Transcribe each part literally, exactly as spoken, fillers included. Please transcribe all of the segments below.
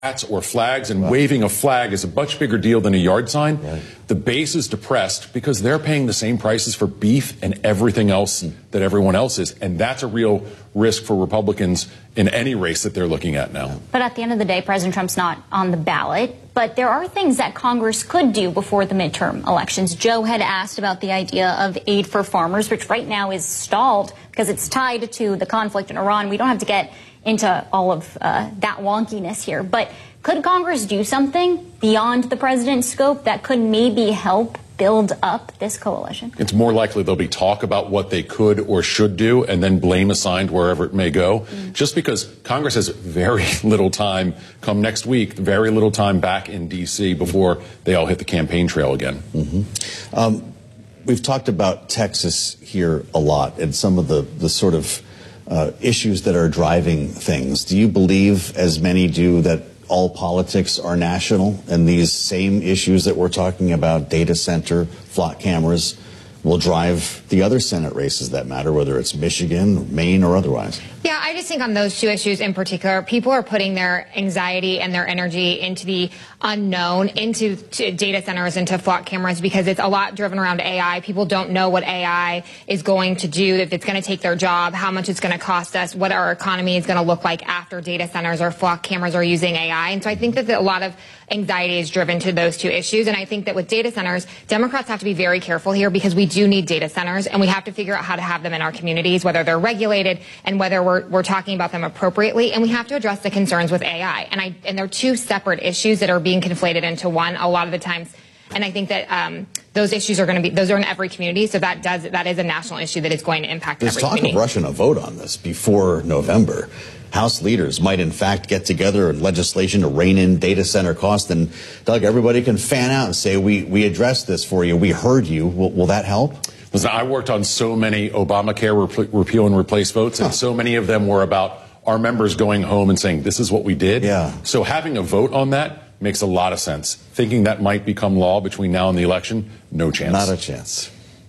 hats or flags, and wow. waving a flag is a much bigger deal than a yard sign. Right. The base is depressed because they're paying the same prices for beef and everything else mm. that everyone else is, and that's a real risk for Republicans in any race that they're looking at now. But at the end of the day, President Trump's not on the ballot, but there are things that Congress could do before the midterm elections. Joe had asked about the idea of aid for farmers, which right now is stalled because it's tied to the conflict in Iran. We don't have to get into all of uh, that wonkiness here. But could Congress do something beyond the president's scope that could maybe help build up this coalition? It's more likely there'll be talk about what they could or should do and then blame assigned wherever it may go. Mm. Just because Congress has very little time come next week, very little time back in D C before they all hit the campaign trail again. Mm-hmm. um, we've talked about Texas here a lot and some of the, the sort of Uh, issues that are driving things. Do you believe, as many do, that all politics are national and these same issues that we're talking about, data center, flock cameras, will drive the other Senate races that matter, whether it's Michigan, Maine, or otherwise? Yeah, I just think on those two issues in particular, people are putting their anxiety and their energy into the unknown, into data centers, into flock cameras, because it's a lot driven around A I. People don't know what A I is going to do, if it's going to take their job, how much it's going to cost us, what our economy is going to look like after data centers or flock cameras are using A I. And so I think that a lot of anxiety is driven to those two issues. And I think that with data centers, Democrats have to be very careful here, because we do need data centers, and we have to figure out how to have them in our communities, whether they're regulated and whether we're, we're talking about them appropriately. And we have to address the concerns with A I. And, I, and they're two separate issues that are being conflated into one a lot of the times. And I think that um, those issues are going to be, those are in every community. So that does, that is a national issue that is going to impact There's every talk community. of rushing a vote on this before November. House leaders might, in fact, get together in legislation to rein in data center costs. And, Doug, everybody can fan out and say, we, we addressed this for you. We heard you. Will, will that help? Listen, I worked on so many Obamacare rep repeal and replace votes, and huh. so many of them were about our members going home and saying, this is what we did. Yeah. So having a vote on that makes a lot of sense. Thinking that might become law between now and the election, no chance. Not a chance.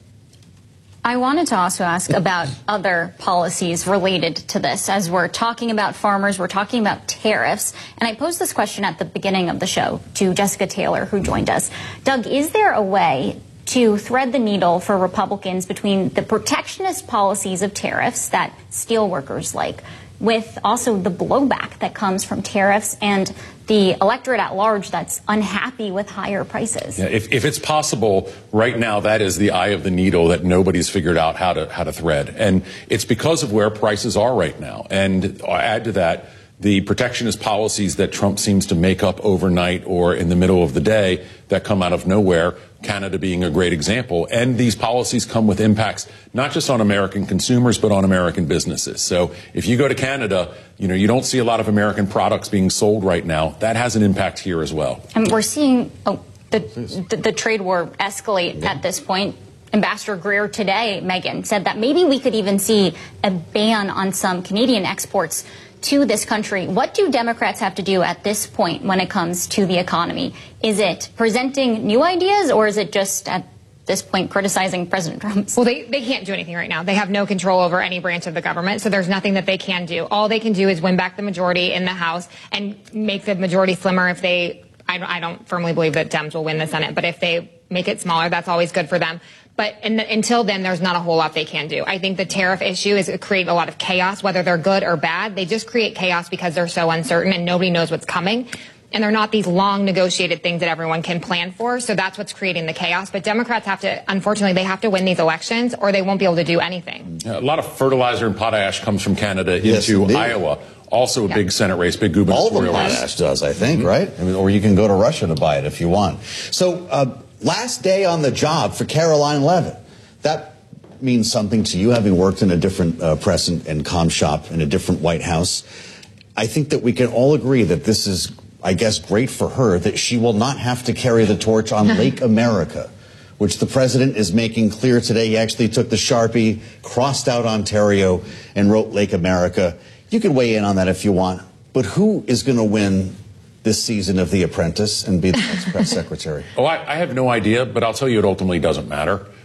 I wanted to also ask about other policies related to this. As we're talking about farmers, we're talking about tariffs. And I posed this question at the beginning of the show to Jessica Taylor, who joined us. Doug, is there a way to thread the needle for Republicans between the protectionist policies of tariffs that steelworkers like, with also the blowback that comes from tariffs and the electorate at large that's unhappy with higher prices? Yeah, if, if it's possible, right now, that is the eye of the needle that nobody's figured out how to, how to thread. And it's because of where prices are right now. And add to that the protectionist policies that Trump seems to make up overnight or in the middle of the day that come out of nowhere, Canada being a great example. And these policies come with impacts not just on American consumers, but on American businesses. So if you go to Canada, you know, you don't see a lot of American products being sold right now. That has an impact here as well. And we're seeing oh, the, the, the trade war escalate yeah. at this point. Ambassador Greer today, Megan, said that maybe we could even see a ban on some Canadian exports to this country. What do Democrats have to do at this point when it comes to the economy? Is it presenting new ideas, or is it just at this point criticizing President Trump? Well, they, they can't do anything right now. They have no control over any branch of the government, so there's nothing that they can do. All they can do is win back the majority in the House and make the majority slimmer if they, I, I don't firmly believe that Dems will win the Senate, but if they make it smaller, that's always good for them. But in the, until then, there's not a whole lot they can do. I think the tariff issue is create a lot of chaos, whether they're good or bad. They just create chaos because they're so uncertain and nobody knows what's coming. And they're not these long negotiated things that everyone can plan for. So that's what's creating the chaos. But Democrats have to, unfortunately, they have to win these elections or they won't be able to do anything. Yeah, a lot of fertilizer and potash comes from Canada yes, into indeed. Iowa. Also a yeah. big Senate race, big gubernatorial All race. the potash does, I think, mm-hmm. right? I mean, or you can go to Russia to buy it if you want. So uh, last day on the job for Caroline Leavitt. That means something to you, having worked in a different uh, press and, and comm shop in a different White House. I think that we can all agree that this is, I guess, great for her, that she will not have to carry the torch on Lake America, which the president is making clear today. He actually took the Sharpie, crossed out Ontario, and wrote Lake America. You can weigh in on that if you want. But who is going to win this season of The Apprentice and be the next press secretary? Oh, I, I have no idea, but I'll tell you it ultimately doesn't matter.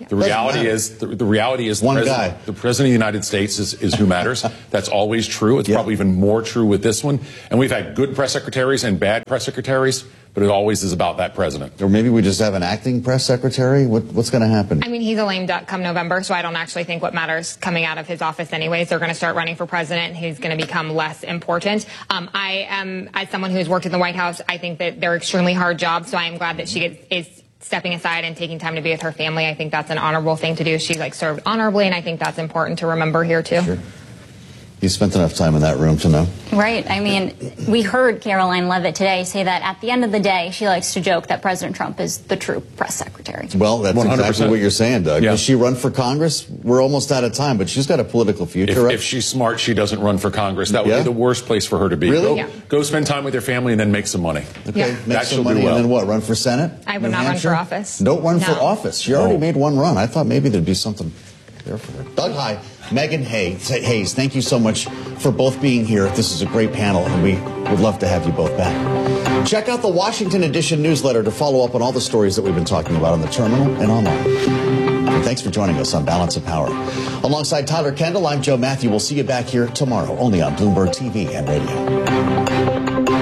The reality is, the, the reality is, the One president, guy. the president of the United States is, is who matters. That's always true. It's Yeah. probably even more true with this one. And we've had good press secretaries and bad press secretaries, but it always is about that president. Or maybe we just have an acting press secretary? What, what's going to happen? I mean, he's a lame duck come November, so I don't actually think what matters coming out of his office anyways. They're going to start running for president. He's going to become less important. Um, I am, as someone who's worked in the White House, I think that they're extremely hard jobs, so I am glad that she gets, is stepping aside and taking time to be with her family. I think that's an honorable thing to do. She like served honorably, and I think that's important to remember here too. Sure. You spent enough time in that room to know. Right. I mean, we heard Caroline Leavitt today say that at the end of the day, she likes to joke that President Trump is the true press secretary. Well, that's one hundred percent. exactly what you're saying, Doug. Yeah. Does she run for Congress? We're almost out of time, but she's got a political future. If, right? if she's smart, she doesn't run for Congress. That would Yeah? be the worst place for her to be. Really? Go, Yeah. go spend time with your family and then make some money. Okay, Yeah. make That some she'll do money well. and then what? Run for Senate? I would New not run Hampshire? for office. Don't run for No. office. She already No. made one run. I thought maybe there'd be something there for her. Doug Heye, Megan Hayes, Hayes, thank you so much for both being here. This is a great panel, and we would love to have you both back. Check out the Washington Edition newsletter to follow up on all the stories that we've been talking about on the terminal and online. And thanks for joining us on Balance of Power. Alongside Tyler Kendall, I'm Joe Matthew. We'll see you back here tomorrow, only on Bloomberg T V and radio.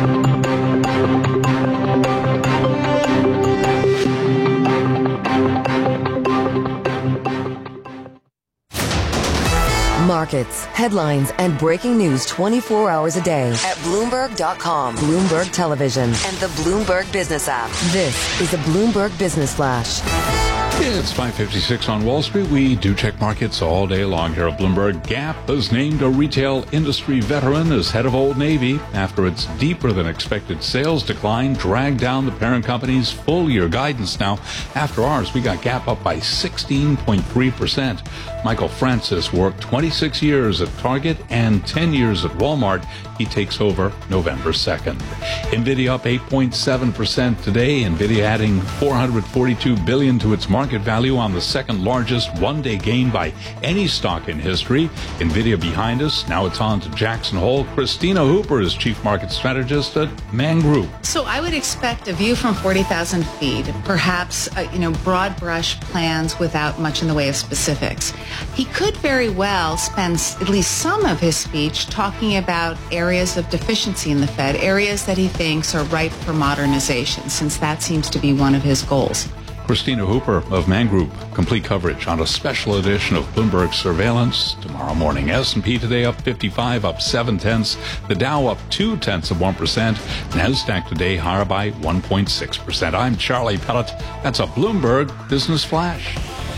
Markets, headlines, and breaking news twenty-four hours a day at Bloomberg dot com, Bloomberg Television, and the Bloomberg Business app. This is a Bloomberg Business Flash. It's five fifty-six on Wall Street. We do check markets all day long here at Bloomberg. Gap has named a retail industry veteran as head of Old Navy after its deeper than expected sales decline dragged down the parent company's full year guidance. Now, after ours, we got Gap up by sixteen point three percent. Michael Francis worked twenty-six years at Target and ten years at Walmart. He takes over November second. NVIDIA up eight point seven percent today. NVIDIA adding four hundred forty-two billion dollars to its market value on the second largest one-day gain by any stock in history. NVIDIA behind us. Now it's on to Jackson Hole. Christina Hooper is Chief Market Strategist at Man Group. So I would expect a view from forty thousand feet, perhaps, uh, you know, broad brush plans without much in the way of specifics. He could very well spend at least some of his speech talking about areas of deficiency in the Fed, areas that he thinks are ripe for modernization, since that seems to be one of his goals. Christina Hooper of Man Group. Complete coverage on a special edition of Bloomberg Surveillance tomorrow morning. S and P today up fifty-five, up seven tenths. The Dow up two tenths of one percent. NASDAQ today higher by one point six percent. I'm Charlie Pellet. That's a Bloomberg Business Flash.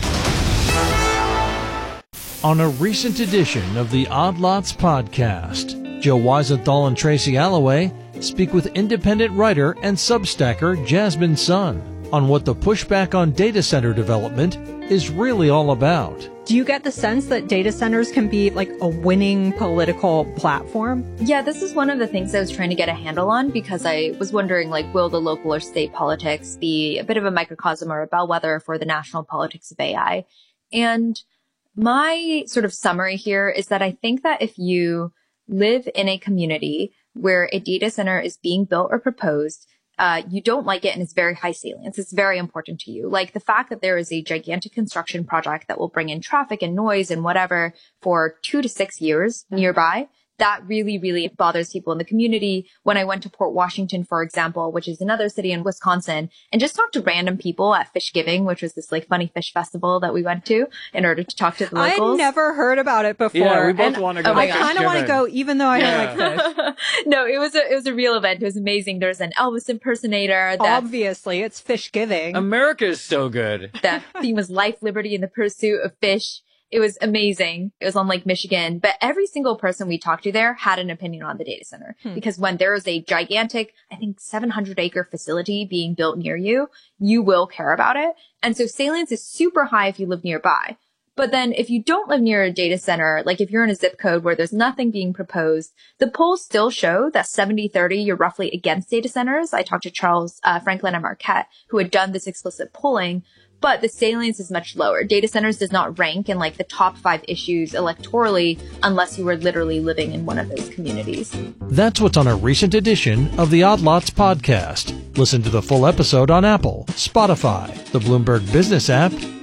On a recent edition of the Odd Lots podcast, Joe Weisenthal and Tracy Alloway speak with independent writer and Substacker Jasmine Sun on what the pushback on data center development is really all about. Do you get the sense that data centers can be like a winning political platform? Yeah, this is one of the things I was trying to get a handle on, because I was wondering, like, will the local or state politics be a bit of a microcosm or a bellwether for the national politics of A I? And my sort of summary here is that I think that if you live in a community where a data center is being built or proposed, uh, you don't like it and it's very high salience. It's very important to you. Like the fact that there is a gigantic construction project that will bring in traffic and noise and whatever for two to six years nearby. That really, really bothers people in the community. When I went to Port Washington, for example, which is another city in Wisconsin, and just talked to random people at Fish Giving, which was this like funny fish festival that we went to in order to talk to the locals. I'd never heard about it before. Yeah, we both and want to go. I kind of want to go, even though I Yeah. don't like fish. No, it was a it was a real event. It was amazing. There's an Elvis impersonator. That Obviously, it's Fish Giving. America is so good. the theme was life, liberty, and the pursuit of fish. It was amazing. It was on Lake Michigan, but every single person we talked to there had an opinion on the data center Hmm. because when there is a gigantic, I think seven hundred acre facility being built near you, you will care about it. And so salience is super high if you live nearby. But then if you don't live near a data center, like if you're in a zip code where there's nothing being proposed, the polls still show that seventy thirty, you're roughly against data centers. I talked to Charles uh, Franklin and Marquette, who had done this explicit polling. But the salience is much lower. Data centers does not rank in like the top five issues electorally unless you were literally living in one of those communities. That's what's on a recent edition of the Odd Lots podcast. Listen to the full episode on Apple, Spotify, the Bloomberg Business app,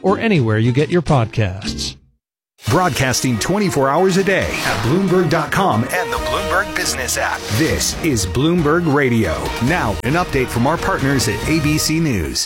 or anywhere you get your podcasts. Broadcasting twenty-four hours a day at Bloomberg dot com and the Bloomberg Business app. This is Bloomberg Radio. Now, an update from our partners at A B C News.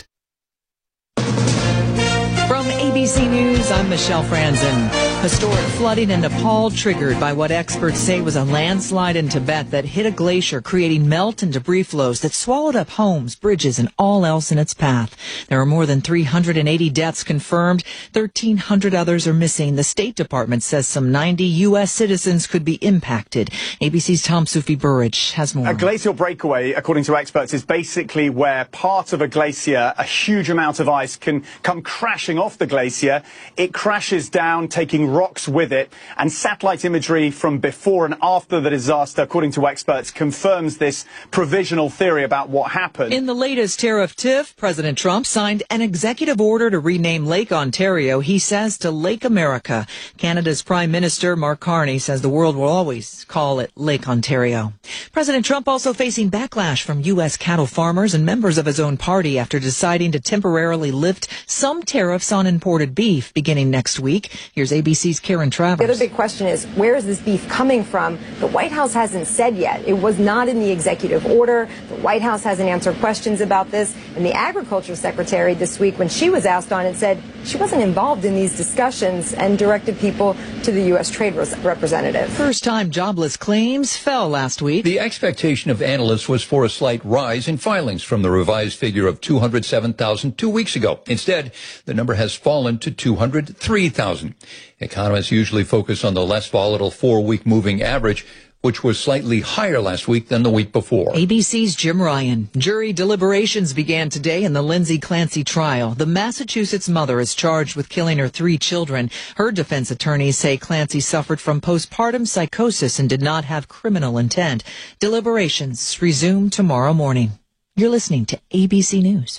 From A B C News, I'm Michelle Franzen. Historic flooding in Nepal triggered by what experts say was a landslide in Tibet that hit a glacier, creating melt and debris flows that swallowed up homes, bridges, and all else in its path. There are more than three hundred eighty deaths confirmed. thirteen hundred others are missing. The State Department says some ninety U S citizens could be impacted. A B C's Tom Sufi Burridge has more. A glacial breakaway, according to experts, is basically where part of a glacier, a huge amount of ice, can come crashing off the glacier. It crashes down, taking rocks with it, and satellite imagery from before and after the disaster, according to experts, confirms this provisional theory about what happened. In the latest tariff tiff, President Trump signed an executive order to rename Lake Ontario, he says, to Lake America. Canada's Prime Minister Mark Carney says the world will always call it Lake Ontario. President Trump also facing backlash from U S cattle farmers and members of his own party after deciding to temporarily lift some tariffs on imported beef beginning next week. Here's A B C's Karen Travers. The other big question is, where is this beef coming from? The White House hasn't said yet. It was not in the executive order. The White House hasn't answered questions about this. And the Agriculture Secretary this week, when she was asked on it, said she wasn't involved in these discussions and directed people to the U S Trade Representative. First-time jobless claims fell last week. The expectation of analysts was for a slight rise in filings from the revised figure of two hundred seven thousand two weeks ago. Instead, the number has fallen to two hundred three thousand. Economists usually focus on the less volatile four-week moving average, which was slightly higher last week than the week before. A B C's Jim Ryan. Jury deliberations began today in the Lindsay Clancy trial. The Massachusetts mother is charged with killing her three children. Her defense attorneys say Clancy suffered from postpartum psychosis and did not have criminal intent. Deliberations resume tomorrow morning. You're listening to A B C News.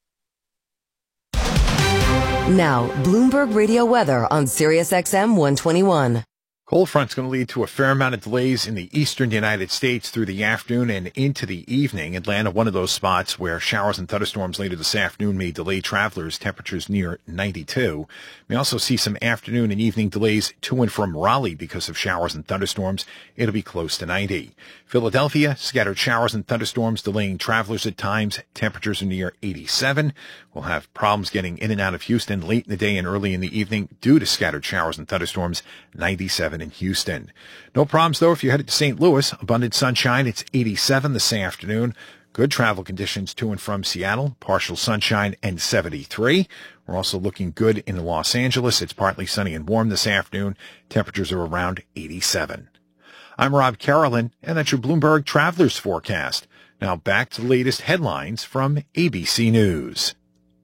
Now, Bloomberg Radio weather on Sirius X M one twenty-one. Cold front's going to lead to a fair amount of delays in the eastern United States through the afternoon and into the evening. Atlanta, one of those spots where showers and thunderstorms later this afternoon may delay travelers. Temperatures near ninety-two. We also see some afternoon and evening delays to and from Raleigh because of showers and thunderstorms. It'll be close to ninety. Philadelphia, scattered showers and thunderstorms delaying travelers at times. Temperatures are near eighty-seven. We'll have problems getting in and out of Houston late in the day and early in the evening due to scattered showers and thunderstorms. ninety-seven in Houston. No problems, though, if you're headed to Saint Louis. Abundant sunshine. It's eighty-seven this afternoon. Good travel conditions to and from Seattle. Partial sunshine and seventy-three. We're also looking good in Los Angeles. It's partly sunny and warm this afternoon. Temperatures are around eighty-seven. I'm Rob Carolyn, and that's your Bloomberg Travelers Forecast. Now back to the latest headlines from A B C News.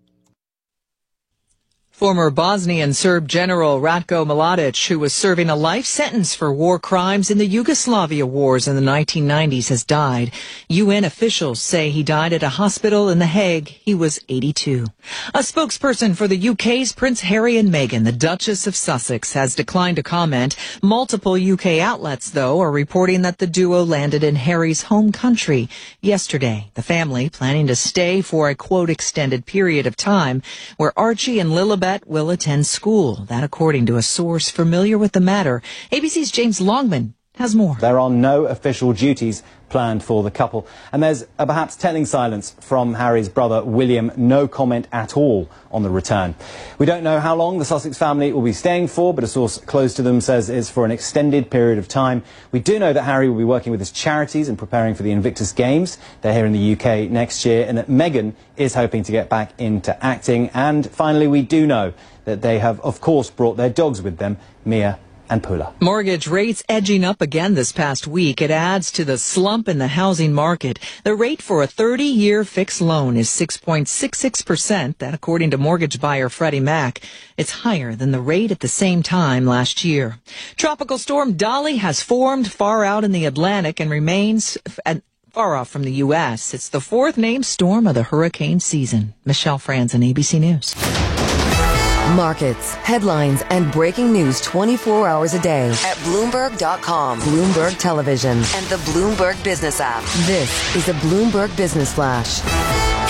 Former Bosnian Serb General Ratko Mladic, who was serving a life sentence for war crimes in the Yugoslavia wars in the nineteen nineties, has died. U N officials say he died at a hospital in The Hague. He was eighty-two. A spokesperson for the U K's Prince Harry and Meghan, the Duchess of Sussex, has declined to comment. Multiple U K outlets, though, are reporting that the duo landed in Harry's home country yesterday. The family planning to stay for a, quote, extended period of time, where Archie and Lilibet will attend school. That according to a source familiar with the matter. A B C's James Longman has more. There are no official duties planned for the couple, and there's a perhaps telling silence from Harry's brother William. No comment at all on the return. We don't know how long the Sussex family will be staying for, but a source close to them says it's for an extended period of time. We do know that Harry will be working with his charities and preparing for the Invictus Games. They're here in the U K next year, and that Meghan is hoping to get back into acting. And finally, we do know that they have, of course, brought their dogs with them, Mia and Pula. Mortgage rates edging up again this past week. It adds to the slump in the housing market. The rate for a thirty-year fixed loan is six point six six percent. That, according to mortgage buyer Freddie Mac, it's higher than the rate at the same time last year. Tropical storm Dolly has formed far out in the Atlantic and remains at far off from the U S. It's the fourth named storm of the hurricane season. Michelle Franzen, A B C News. Markets, headlines, and breaking news twenty-four hours a day at Bloomberg dot com, Bloomberg Television, and the Bloomberg Business app. This is a Bloomberg Business Flash.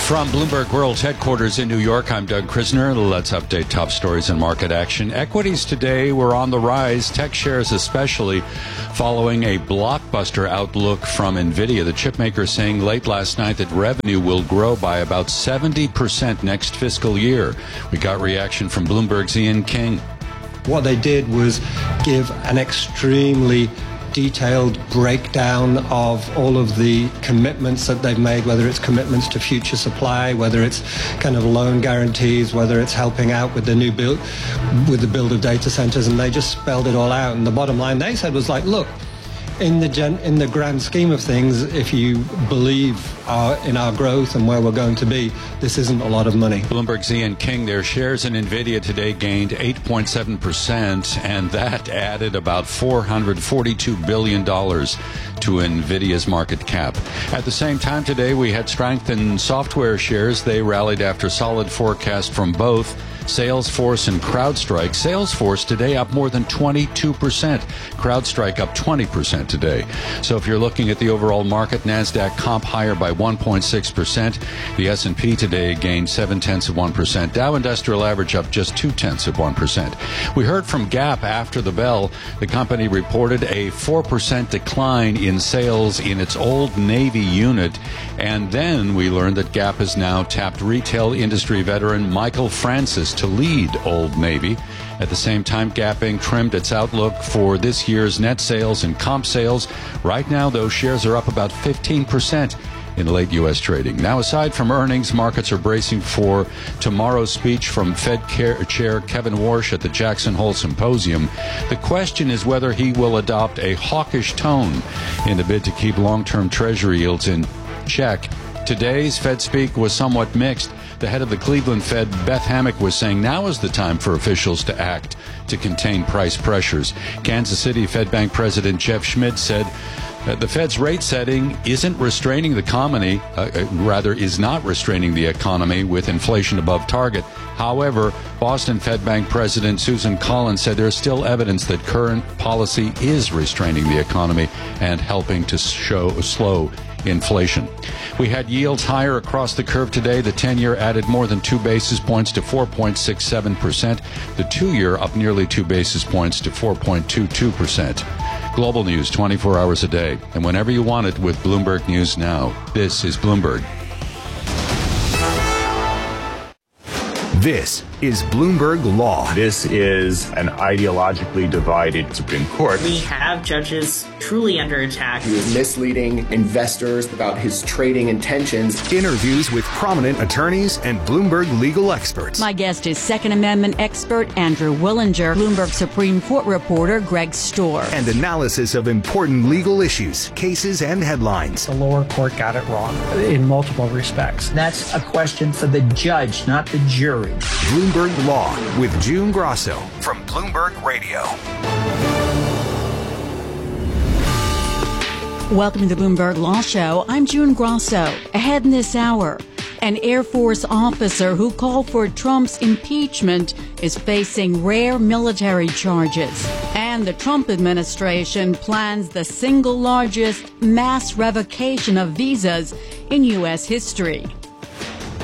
From Bloomberg World's headquarters in New York, I'm Doug Krisner. Let's update top stories and market action. Equities today were on the rise, tech shares especially, following a blockbuster outlook from NVIDIA. The chipmaker saying late last night that revenue will grow by about seventy percent next fiscal year. We got reaction from Bloomberg's Ian King. What they did was give an extremely detailed breakdown of all of the commitments that they've made, whether it's commitments to future supply, whether it's kind of loan guarantees, whether it's helping out with the new build, with the build of data centers, and they just spelled it all out. And the bottom line they said was like, look, in the gen, in the grand scheme of things, if you believe our, in our growth and where we're going to be, this isn't a lot of money. Bloomberg's Ian King. Their shares in NVIDIA today gained eight point seven percent, and that added about four hundred forty-two billion dollars to NVIDIA's market cap. At the same time today, we had strength in software shares. They rallied after solid forecast from both Salesforce and CrowdStrike. Salesforce today up more than twenty-two percent. CrowdStrike up twenty percent today. So if you're looking at the overall market, NASDAQ comp higher by one point six percent. The S and P today gained seven tenths of one percent. Dow Industrial Average up just two tenths of one percent. We heard from Gap after the bell. The company reported a four percent decline in sales in its Old Navy unit. And then we learned that Gap has now tapped retail industry veteran Michael Francis to lead Old Navy. At the same time, Gap Incorporated trimmed its outlook for this year's net sales and comp sales. Right now, those shares are up about fifteen percent in late U S trading. Now, aside from earnings, markets are bracing for tomorrow's speech from Fed Chair Kevin Warsh at the Jackson Hole Symposium. The question is whether he will adopt a hawkish tone in the bid to keep long-term Treasury yields in check. Today's Fed speak was somewhat mixed. The head of the Cleveland Fed, Beth Hammack, was saying now is the time for officials to act to contain price pressures. Kansas City Fed Bank President Jeff Schmidt said that the Fed's rate setting isn't restraining the economy, uh, rather is not restraining the economy with inflation above target. However, Boston Fed Bank President Susan Collins said there's still evidence that current policy is restraining the economy and helping to show slow inflation. We had yields higher across the curve today. The ten-year added more than two basis points to four point six seven percent. The two-year up nearly two basis points to four point two two percent. Global news twenty-four hours a day, and whenever you want it with Bloomberg News Now. This is Bloomberg. This is Bloomberg Law. This is an ideologically divided Supreme Court. We have judges truly under attack. He was misleading investors about his trading intentions. Interviews with prominent attorneys and Bloomberg legal experts. My guest is Second Amendment expert Andrew Willinger, Bloomberg Supreme Court reporter Greg Storr. And analysis of important legal issues, cases, and headlines. The lower court got it wrong in multiple respects. That's a question for the judge, not the jury. Bloomberg Law with June Grosso from Bloomberg Radio. Welcome to the Bloomberg Law Show. I'm June Grosso. Ahead in this hour, an Air Force officer who called for Trump's impeachment is facing rare military charges. And the Trump administration plans the single largest mass revocation of visas in U S history.